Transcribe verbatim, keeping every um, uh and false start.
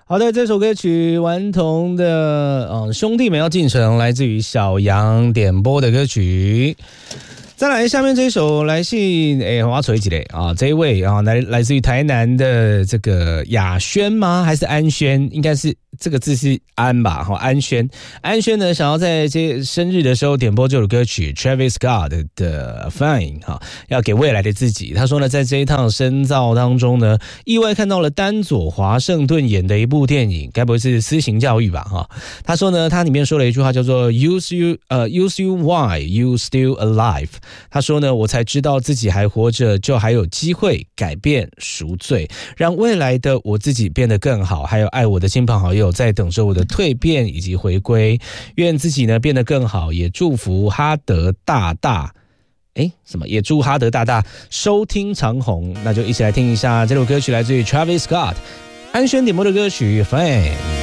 好的，这首歌曲顽童的、呃、兄弟们要进城，来自于小杨点播的歌曲。再来，下面这一首来信，哎，我要锤几嘞啊！这一位啊，来来自于台南的这个雅轩吗？还是安轩？应该是这个字是安吧？哈，安轩，安轩呢，想要在这生日的时候点播这首歌曲 Travis Scott 的 Fine 哈，要给未来的自己。他说呢，在这一趟深造当中呢，意外看到了丹佐华盛顿演的一部电影，该不会是私刑教育吧？哈，他说呢，他里面说了一句话叫做 Use you 呃 Use you why you still alive。他说呢，我才知道自己还活着，就还有机会改变赎罪，让未来的我自己变得更好，还有爱我的亲朋好友在等着我的蜕变以及回归。愿自己呢变得更好，也祝福哈德大大。诶，什么？也祝哈德大大收听长虹。那就一起来听一下这首歌曲，来自于 Travis Scott 安轩点播的歌曲 Fame。